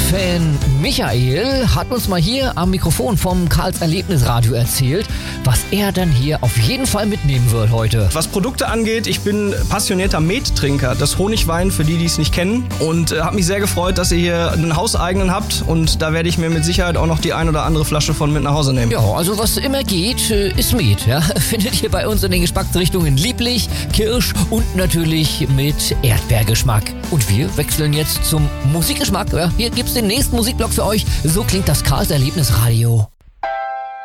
Musikfan Michael hat uns mal hier am Mikrofon vom Karls Erlebnisradio erzählt, was er dann hier auf jeden Fall mitnehmen wird heute. Was Produkte angeht, ich bin passionierter Mettrinker, das Honigwein, für die es nicht kennen. Und habe mich sehr gefreut, dass ihr hier einen hauseigenen habt. Und da werde ich mir mit Sicherheit auch noch die ein oder andere Flasche von mit nach Hause nehmen. Ja, also was immer geht, ist Met. Ja? Findet ihr bei uns in den Geschmacksrichtungen lieblich, Kirsch und natürlich mit Erdbeergeschmack. Und wir wechseln jetzt zum Musikgeschmack. Ja? Hier gibt's den nächsten Musikblock für euch. So klingt das Karls Erlebnisradio.